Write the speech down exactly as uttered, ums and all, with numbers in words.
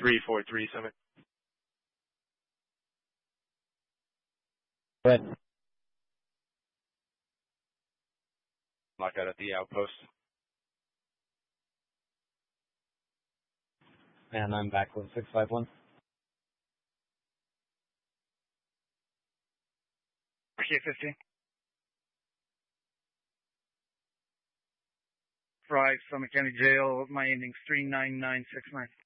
three four three seven. Go ahead. Lock out at the outpost. And I'm back with six five one. R C A fifteen. Fry, Summit County Jail. My ending's three nine nine six nine.